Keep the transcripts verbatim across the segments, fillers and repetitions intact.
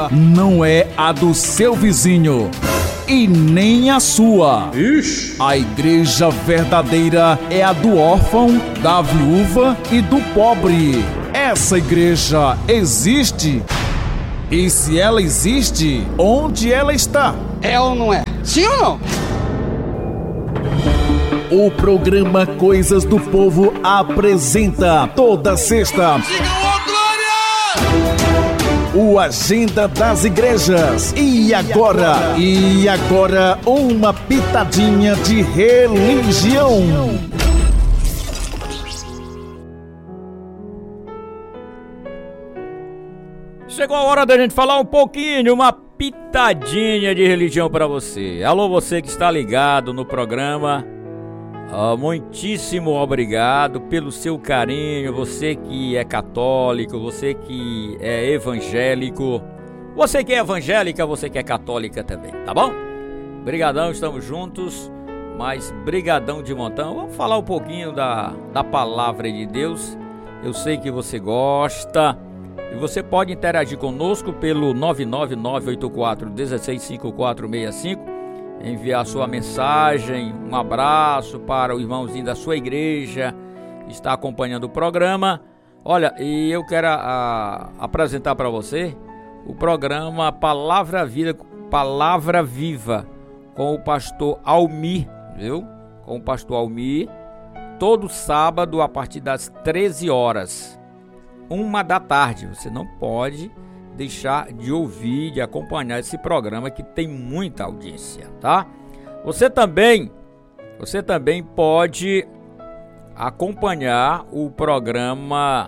não é a do seu vizinho e nem a sua. Ixi. A igreja verdadeira é a do órfão, da viúva e do pobre. Essa igreja existe? E se ela existe, onde ela está? É ou não é? Sim ou não? O programa Coisas do Povo apresenta toda sexta o Agenda das Igrejas. E agora, e agora uma pitadinha de religião. Chegou a hora da gente falar um pouquinho, uma pitadinha de religião para você. Alô, você que está ligado no programa. Oh, muitíssimo obrigado pelo seu carinho, você que é católico, você que é evangélico, você que é evangélica, você que é católica também, tá bom? Brigadão, estamos juntos, mas brigadão de montão. Vamos falar um pouquinho da, da palavra de Deus. Eu sei que você gosta e você pode interagir conosco pelo nove nove nove oito quatro um seis cinco quatro seis cinco. Enviar sua mensagem, um abraço para o irmãozinho da sua igreja que está acompanhando o programa. Olha, e eu quero a, apresentar para você o programa Palavra Vida, Palavra Viva, com o pastor Almir, viu? Com o pastor Almir, todo sábado a partir das treze horas, uma da tarde. Você não pode deixar de ouvir, de acompanhar esse programa que tem muita audiência, tá? Você também, você também pode acompanhar o programa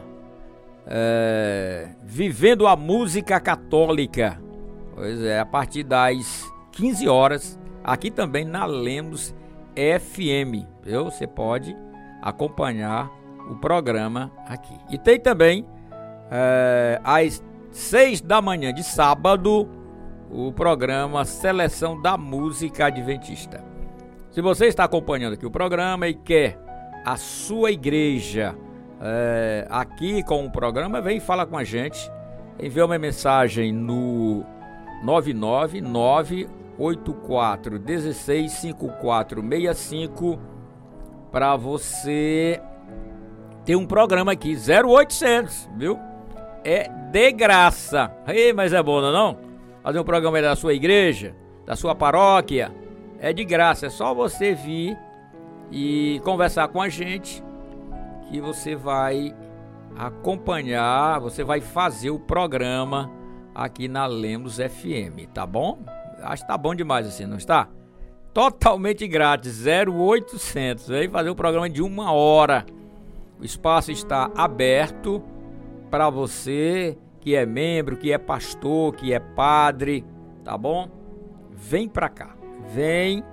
é, Vivendo a Música Católica. Pois é, a partir das quinze horas, aqui também na Lemos F M, viu? Você pode acompanhar o programa aqui. E tem também é, as seis da manhã de sábado, o programa Seleção da Música Adventista. Se você está acompanhando aqui o programa e quer a sua igreja é, aqui com o programa, vem e fala com a gente. Envia uma mensagem no nove nove nove oito quatro um seis cinco quatro seis cinco para você ter um programa aqui, zero oitocentos, viu? É de graça. Ei, mas é bom, não é não? Fazer um programa aí da sua igreja, da sua paróquia, é de graça. É só você vir e conversar com a gente que você vai acompanhar, você vai fazer o programa aqui na Lemos F M, tá bom? Acho que tá bom demais assim, não está? Totalmente grátis, zero oitocentos. Vem fazer um programa de uma hora. O espaço está aberto para você que é membro, que é pastor, que é padre, tá bom? Vem pra cá, vem,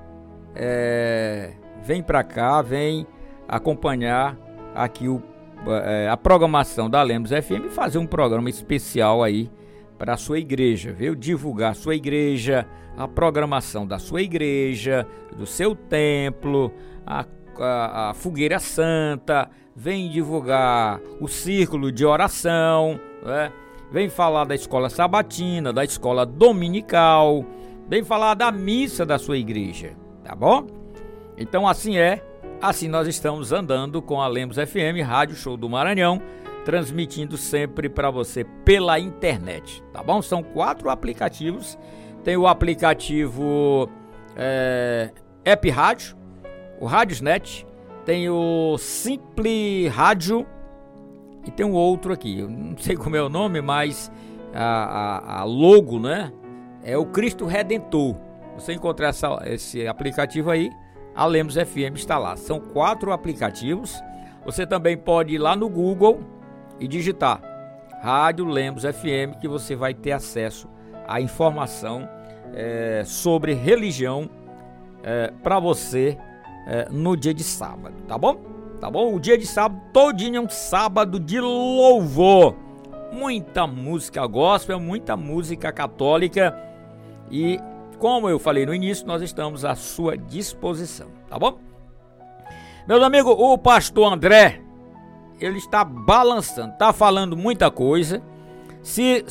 é, vem pra cá, vem acompanhar aqui o, é, a programação da Lemos F M e fazer um programa especial aí para a sua igreja, viu? Divulgar a sua igreja, a programação da sua igreja, do seu templo, a, a, a fogueira santa. Vem divulgar o círculo de oração, né? Vem falar da escola sabatina, da escola dominical, vem falar da missa da sua igreja, tá bom? Então assim é, assim nós estamos andando com a Lemos F M, Rádio Show do Maranhão, transmitindo sempre para você pela internet, tá bom? São quatro aplicativos, tem o aplicativo é, App Rádio, o Radiosnet, tem o Simple Rádio e tem um outro aqui, eu não sei como é o nome, mas a, a, a logo, né, é o Cristo Redentor. Você encontrar essa, esse aplicativo aí, a Lemos F M está lá. São quatro aplicativos. Você também pode ir lá no Google e digitar Rádio Lemos F M, que você vai ter acesso à informação é, sobre religião é, para você É, no dia de sábado, tá bom? Tá bom? O dia de sábado todinho é um sábado de louvor. Muita música gospel, muita música católica. E como eu falei no início, nós estamos à sua disposição, tá bom? Meus amigos, o pastor André, ele está balançando, tá falando muita coisa. Se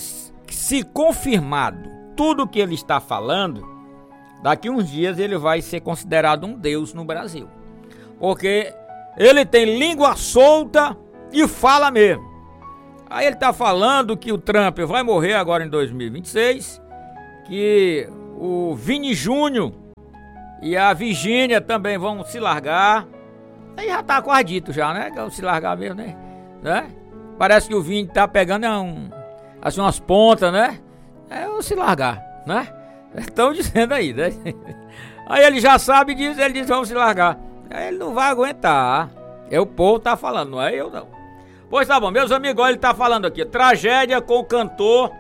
se confirmado tudo que ele está falando, daqui uns dias ele vai ser considerado um deus no Brasil. Porque ele tem língua solta e fala mesmo. Aí ele está falando que o Trump vai morrer agora em dois mil e vinte e seis, que o Vini Júnior e a Virgínia também vão se largar. Aí já tá quase dito já, né? Que vão se largar mesmo, né? né? Parece que o Vini tá pegando um, assim, umas pontas, né? É, vão se largar, né? Estão dizendo aí, né? Aí ele já sabe disso, ele diz, vamos se largar. Aí ele não vai aguentar. É o povo tá falando, não é eu não. Pois tá bom, meus amigos, ele tá falando aqui. Tragédia com o cantor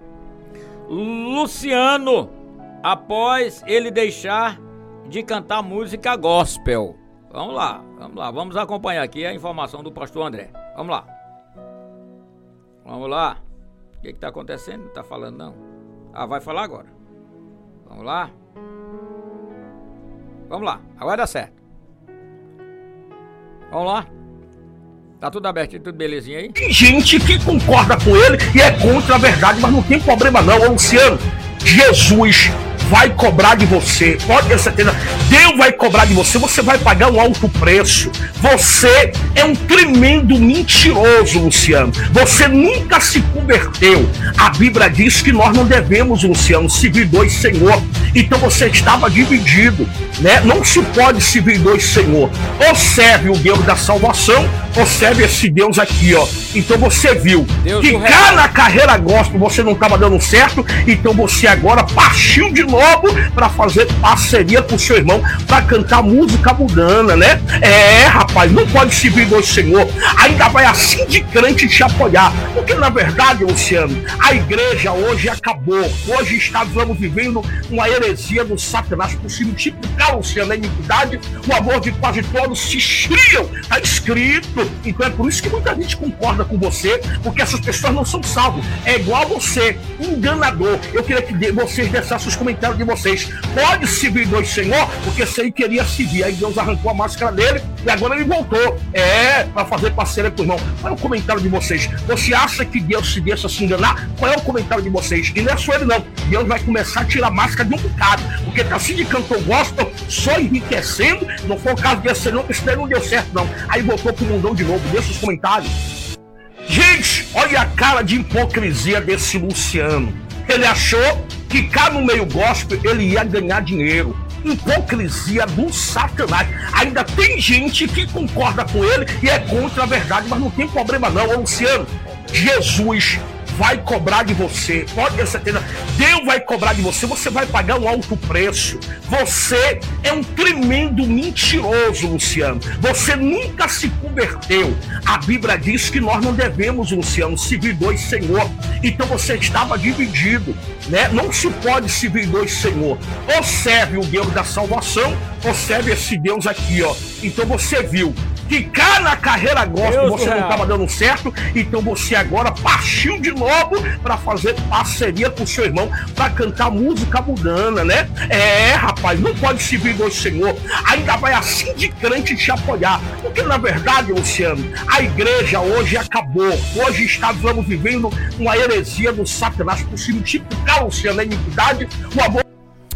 Luciano após ele deixar de cantar música gospel. Vamos lá, vamos lá, vamos acompanhar aqui a informação do pastor André. Vamos lá. Vamos lá. O que que tá acontecendo? Não tá falando não. Ah, vai falar agora. Vamos lá. Vamos lá, agora dá certo. Vamos lá. Tá tudo aberto, tudo belezinha aí? Tem gente que concorda com ele e é contra a verdade, mas não tem problema não. Ô Luciano, Jesus vai cobrar de você, pode ter certeza, Deus vai cobrar de você, você vai pagar um alto preço. Você é um tremendo mentiroso, Luciano. Você nunca se converteu. A Bíblia diz que nós não devemos, Luciano, servir dois senhor. Então você estava dividido, né? Não se pode servir dois senhor. Ou serve o Deus da salvação, ou serve esse Deus aqui, ó. Então você viu Deus que cá na carreira gospel você não estava dando certo, então você agora partiu de novo para fazer parceria com o seu irmão para cantar música mundana, né? É, rapaz, não pode servir dois senhor. Ainda vai assim de crente te apoiar, porque na verdade, Luciano, a igreja hoje acabou. Hoje estamos vivendo uma heresia do Satanás por se multiplicar, Luciano, a iniquidade, o amor de quase todos se esfriam. Está escrito. Então é por isso que muita gente concorda com você, porque essas pessoas não são salvas. É igual você, enganador. Eu queria que vocês deixassem os comentários de vocês. Pode servir dois senhor, porque esse aí queria servir. Aí Deus arrancou a máscara dele e agora ele voltou. É, para fazer parceria com o irmão. Qual é o comentário de vocês? Você acha que Deus se deixa se enganar? Qual é o comentário de vocês? E não é só ele não. Deus vai começar a tirar a máscara de um bocado, porque tá assim de cantor gospel, só enriquecendo. Não foi o caso desse não, porque isso daí não deu certo não. Aí voltou pro mundão de novo. Deixa os comentários. Gente, olha a cara de hipocrisia desse Luciano. Ele achou que cá no meio gospel ele ia ganhar dinheiro. Hipocrisia do Satanás. Ainda tem gente que concorda com ele e é contra a verdade, mas não tem problema não. Ô Luciano, Jesus vai cobrar de você, pode ter certeza, Deus vai cobrar de você, você vai pagar um alto preço. Você é um tremendo mentiroso, Luciano. Você nunca se converteu. A Bíblia diz que nós não devemos, Luciano, servir dois senhor. Então você estava dividido, né? Não se pode servir dois senhor. Ou serve o Deus da salvação, ou serve esse Deus aqui, ó. Então você viu que cá na carreira gospel você não estava dando certo, então você agora partiu de novo para fazer parceria com o seu irmão para cantar música mundana, né? É, rapaz, não pode servir dois senhor. Ainda vai assim de crente te apoiar, porque na verdade, Luciano, a igreja hoje acabou. Hoje estamos vivendo uma heresia do Satanás por se multiplicar, Luciano, a iniquidade, o amor.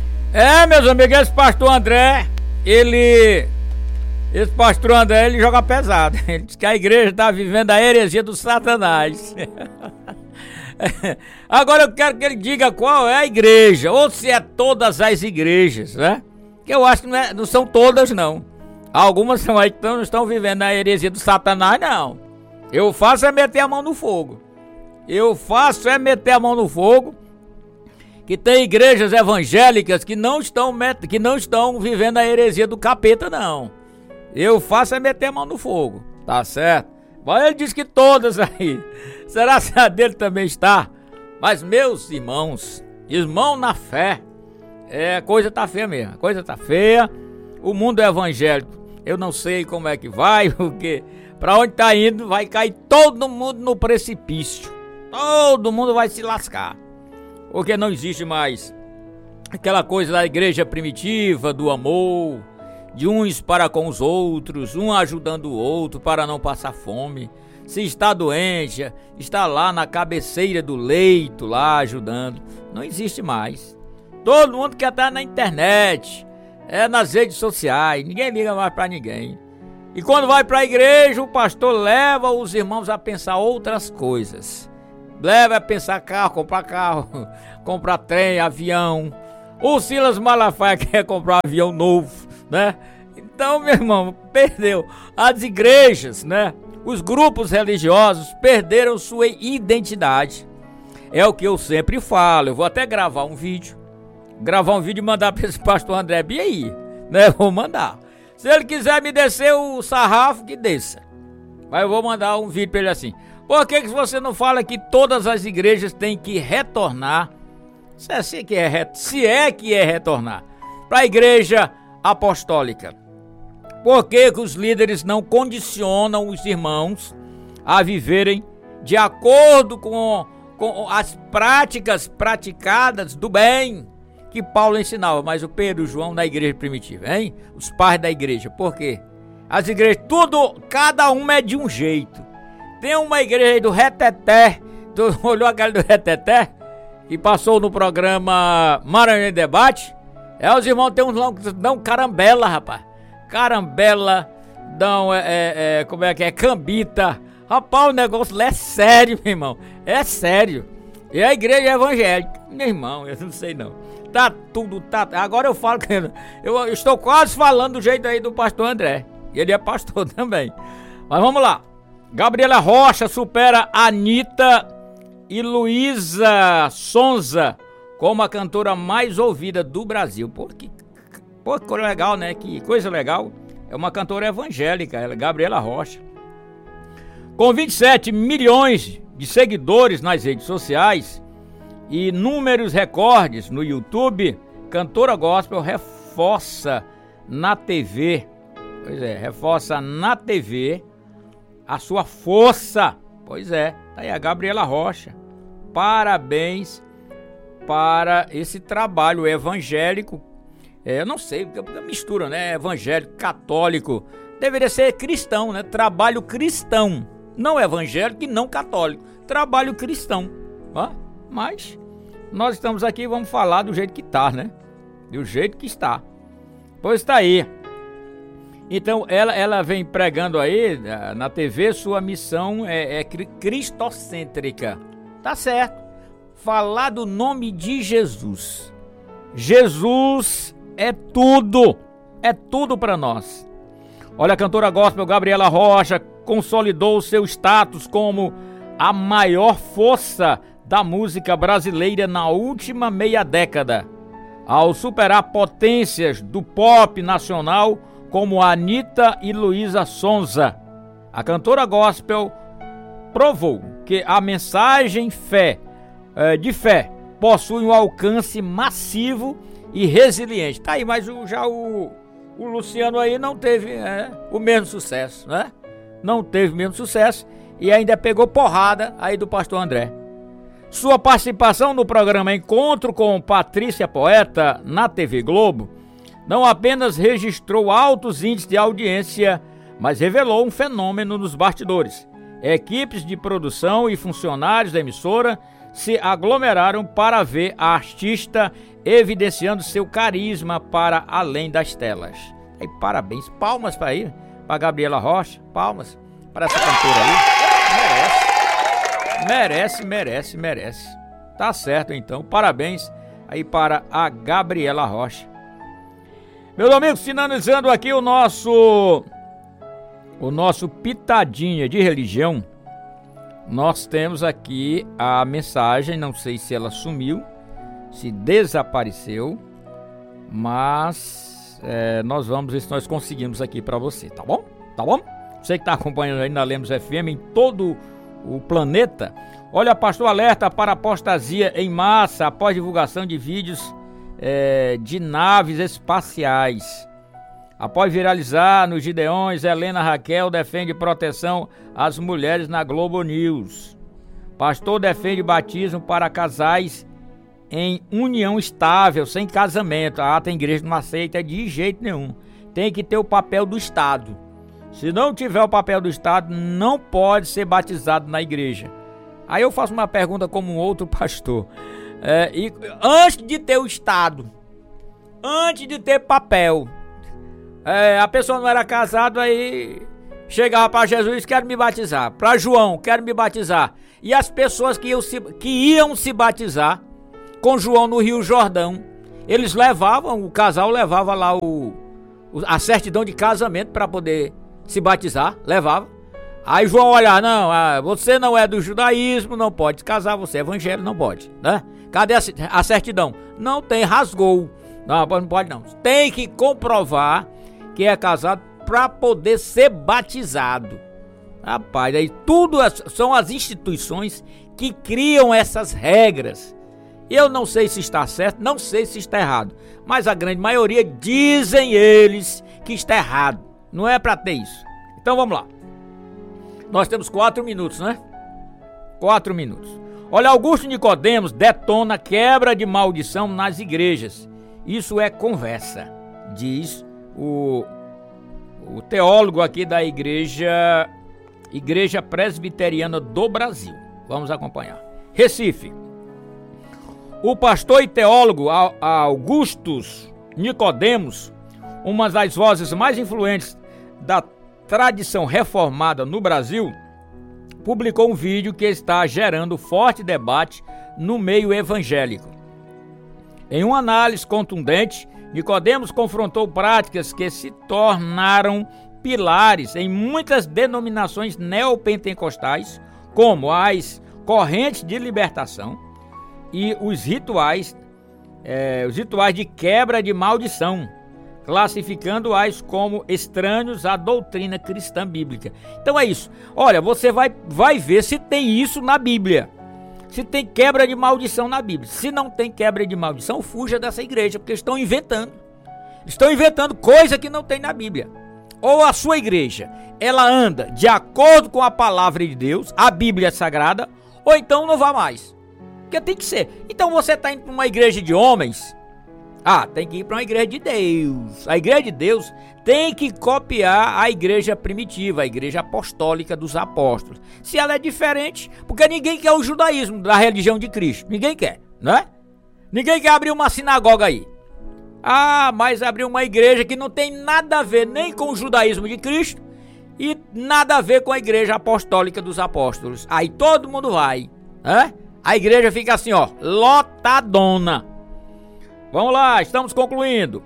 É, meus amigos, esse pastor André, ele... Esse pastor André, ele joga pesado. Ele diz que a igreja está vivendo a heresia do Satanás. Agora eu quero que ele diga qual é a igreja, ou se é todas as igrejas, né? Que eu acho que não, é, não são todas, não. Algumas são aí que não estão vivendo a heresia do Satanás, não. Eu faço é meter a mão no fogo. Eu faço é meter a mão no fogo. Que tem igrejas evangélicas que não estão, que não estão vivendo a heresia do capeta, não. Eu faço é meter a mão no fogo, tá certo? Mas ele diz que todas aí. Será que a dele também está? Mas meus irmãos, irmão na fé, é, a coisa tá feia mesmo, a coisa tá feia. O mundo é evangélico, eu não sei como é que vai, porque pra onde tá indo vai cair todo mundo no precipício. Todo mundo vai se lascar, porque não existe mais aquela coisa da igreja primitiva, do amor, de uns para com os outros, um ajudando o outro para não passar fome. se está doente, está lá na cabeceira do leito, lá ajudando. Não existe mais. Todo mundo quer estar na internet, é nas redes sociais, ninguém liga mais para ninguém. E quando vai para a igreja, o pastor leva os irmãos a pensar outras coisas. Leva a pensar carro, comprar carro, comprar trem, avião. O Silas Malafaia quer comprar um avião novo, né? Então, meu irmão, perdeu. As igrejas, né? Os grupos religiosos perderam sua identidade. É o que eu sempre falo. Eu vou até gravar um vídeo. Gravar um vídeo e mandar para esse pastor André Bia aí, né? Vou mandar. Se ele quiser me descer o sarrafo, que desça. Mas eu vou mandar um vídeo para ele assim. Por que que você não fala que todas as igrejas têm que retornar? Se é, se é, se é que é retornar para a igreja apostólica. Por que que os líderes não condicionam os irmãos a viverem de acordo com, com as práticas praticadas do bem que Paulo ensinava, mas o Pedro e o João na igreja primitiva, hein? Os pais da igreja. Por quê? As igrejas, tudo, cada uma é de um jeito. Tem uma igreja aí do Reteté, tu olhou aquela do Reteté, que passou no programa Maranhão em Debate? É, os irmãos tem uns que dão carambela, rapaz. Carambela, dão, é, é, é, como é que é, cambita. Rapaz, o negócio lá é sério, meu irmão. É sério. E a igreja é evangélica, meu irmão, eu não sei não. Tá tudo, tá. Agora eu falo que eu, eu estou quase falando do jeito aí do pastor André. Ele é pastor também. Mas vamos lá. Gabriela Rocha supera Anitta e Luísa Sonza como a cantora mais ouvida do Brasil. Pô, que, pô, que legal, né? Que coisa legal. É uma cantora evangélica, ela é Gabriela Rocha. Com vinte e sete milhões de seguidores nas redes sociais e números recordes no YouTube, cantora gospel reforça na T V, pois é, reforça na T V a sua força. Pois é, tá aí a Gabriela Rocha. Parabéns para esse trabalho evangélico. É, eu não sei, porque mistura, né? Evangélico, católico. Deveria ser cristão, né? Trabalho cristão. Não evangélico e não católico. Trabalho cristão. Ó, mas nós estamos aqui e vamos falar do jeito que tá, né? Do jeito que está. Pois tá aí. Então ela, ela vem pregando aí na T V, sua missão é, é cristocêntrica. Tá certo. Falar do nome de Jesus. Jesus é tudo. É tudo para nós. Olha, a cantora gospel Gabriela Rocha consolidou seu status como a maior força da música brasileira na última meia década, ao superar potências do pop nacional como Anitta e Luísa Sonza. A cantora gospel provou que a mensagem fé, é, de fé possui um alcance massivo e resiliente. Tá aí, mas o, já o, o Luciano aí não teve é, o mesmo sucesso, né? Não teve o mesmo sucesso e ainda pegou porrada aí do pastor André. Sua participação no programa Encontro com Patrícia Poeta na T V Globo não apenas registrou altos índices de audiência, mas revelou um fenômeno nos bastidores. Equipes de produção e funcionários da emissora se aglomeraram para ver a artista evidenciando seu carisma para além das telas. E parabéns, palmas para aí, para Gabriela Rocha, palmas para essa cantora aí. Merece, merece, merece, merece. Tá certo então, parabéns aí para a Gabriela Rocha. Meus amigos, finalizando aqui o nosso o nosso pitadinha de religião, nós temos aqui a mensagem, não sei se ela sumiu, se desapareceu, mas é, nós vamos ver se nós conseguimos aqui para você, tá bom? Tá bom? Você que está acompanhando aí na Lemos F M em todo o planeta, olha, pastor alerta para apostasia em massa após divulgação de vídeos É, de naves espaciais. Após viralizar nos Gideões, Helena Raquel defende proteção às mulheres na Globo News. Pastor defende batismo para casais em união estável, sem casamento. Ah, tem igreja que não aceita de jeito nenhum. Tem que ter o papel do Estado. Se não tiver o papel do Estado, não pode ser batizado na igreja. Aí eu faço uma pergunta como um outro pastor. É, e, antes de ter o Estado, antes de ter papel, é, a pessoa não era casada, aí chegava para Jesus, quero me batizar. Para João, quero me batizar. E as pessoas que iam, se, que iam se batizar com João no Rio Jordão, eles levavam, o casal levava lá o, o, a certidão de casamento para poder se batizar, levava. Aí João olhar, não, ah, você não é do judaísmo, não pode se casar, você é evangélico, não pode, né? Cadê a, a certidão? Não tem, rasgou. Não, não pode não. Tem que comprovar que é casado para poder ser batizado. Rapaz, aí tudo as, são as instituições que criam essas regras. Eu não sei se está certo, não sei se está errado, mas a grande maioria dizem eles que está errado. Não é para ter isso. Então vamos lá. Nós temos quatro minutos, né? Quatro minutos. Olha, Augusto Nicodemos detona quebra de maldição nas igrejas. Isso é conversa, diz o, o teólogo aqui da igreja, Igreja Presbiteriana do Brasil. Vamos acompanhar. Recife. O pastor e teólogo Augustus Nicodemos, uma das vozes mais influentes da tradição reformada no Brasil, publicou um vídeo que está gerando forte debate no meio evangélico. Em uma análise contundente, Nicodemos confrontou práticas que se tornaram pilares em muitas denominações neopentecostais, como as correntes de libertação e os rituais, é, os rituais de quebra de maldição, classificando-as como estranhos à doutrina cristã bíblica. Então é isso. Olha, você vai, vai ver se tem isso na Bíblia. Se tem quebra de maldição na Bíblia. Se não tem quebra de maldição, fuja dessa igreja, porque estão inventando. Estão inventando coisa que não tem na Bíblia. Ou a sua igreja, ela anda de acordo com a palavra de Deus, a Bíblia Sagrada, ou então não vá mais. Porque tem que ser. Então você está indo para uma igreja de homens, ah, tem que ir para uma igreja de Deus. A igreja de Deus tem que copiar a igreja primitiva, a igreja apostólica dos apóstolos. Se ela é diferente, porque ninguém quer o judaísmo da religião de Cristo. Ninguém quer, né? Ninguém quer abrir uma sinagoga aí. Ah, mas abrir uma igreja que não tem nada a ver nem com o judaísmo de Cristo e nada a ver com a igreja apostólica dos apóstolos. Aí todo mundo vai, né? A igreja fica assim, ó, lotadona. Vamos lá, estamos concluindo.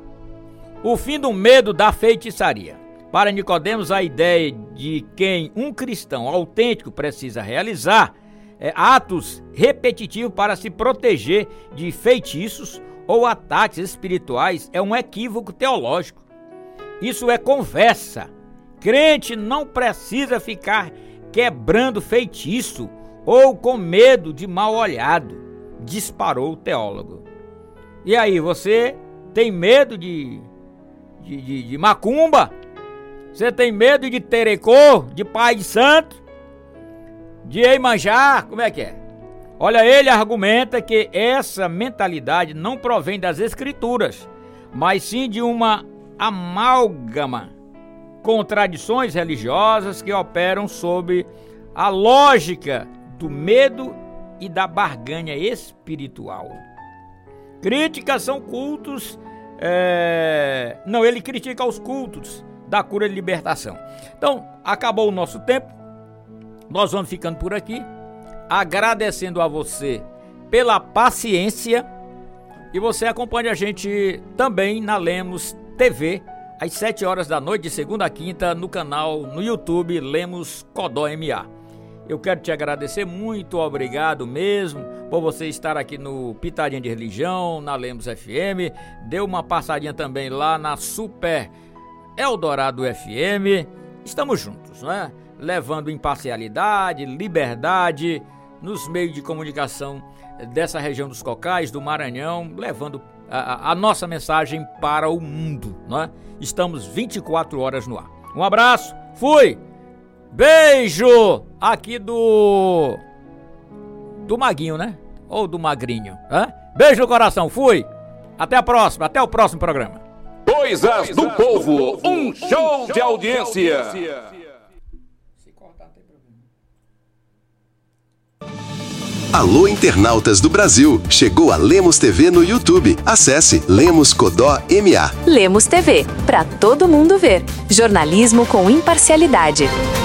O fim do medo da feitiçaria. Para Nicodemos, a ideia de quem um cristão autêntico precisa realizar é, atos repetitivos para se proteger de feitiços ou ataques espirituais é um equívoco teológico. Isso é conversa. Crente não precisa ficar quebrando feitiço ou com medo de mal olhado, disparou o teólogo. E aí, você tem medo de, de, de, de macumba? Você tem medo de terecô, de pai de santo? De Iemanjá? Como é que é? Olha, ele argumenta que essa mentalidade não provém das escrituras, mas sim de uma amálgama com tradições religiosas que operam sob a lógica do medo e da barganha espiritual. Críticas são cultos, é... não, ele critica os cultos da cura e libertação. Então, acabou o nosso tempo, nós vamos ficando por aqui, agradecendo a você pela paciência, e você acompanha a gente também na Lemos T V, às sete horas da noite, de segunda a quinta, no canal, no YouTube, Lemos Codó M A. Eu quero te agradecer, muito obrigado mesmo por você estar aqui no Pitadinha de Religião, na Lemos F M. Dê uma passadinha também lá na Super Eldorado F M. Estamos juntos, não é? Levando imparcialidade, liberdade nos meios de comunicação dessa região dos Cocais, do Maranhão, levando a, a nossa mensagem para o mundo, não é? Estamos vinte e quatro horas no ar. Um abraço, fui! Beijo aqui do do Maguinho, né? Ou do Magrinho, né? Beijo no coração, fui! Até a próxima, até o próximo programa. Oi. Coisas do Povo, um show de audiência. Alô, internautas do Brasil! Chegou a Lemos T V no YouTube. Acesse Lemos Codó M A. Lemos T V, para todo mundo ver. Jornalismo com imparcialidade.